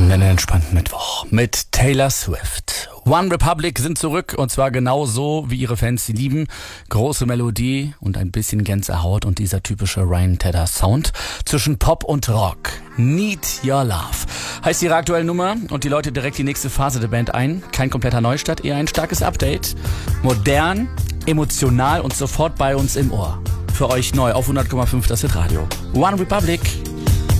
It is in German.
Einen entspannten Mittwoch mit Taylor Swift. One Republic sind zurück und zwar genauso, wie ihre Fans sie lieben. Große Melodie und ein bisschen Gänsehaut und dieser typische Ryan Tedder Sound zwischen Pop und Rock. Need Your Love heißt ihre aktuelle Nummer und die Leute direkt die nächste Phase der Band ein. Kein kompletter Neustart, eher ein starkes Update. Modern, emotional und sofort bei uns im Ohr. Für euch neu auf 100,5 das Hitradio. One Republic.